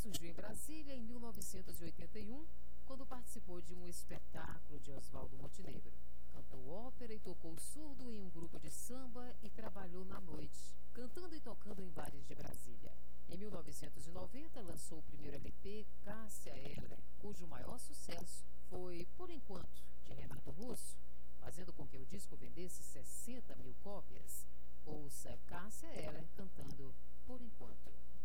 surgiu em Brasília em 1981, quando participou de um espetáculo de Oswaldo Montenegro. Cantou ópera e tocou surdo em um grupo de samba e trabalhou na noite, cantando e tocando em bares de Brasília. Em 1990, lançou o primeiro LP, Cássia Eller, cujo maior sucesso foi Por Enquanto, de Renato Russo, fazendo com que o disco vendesse 60 mil cópias. Ouça Cássia Eller cantando Por Enquanto.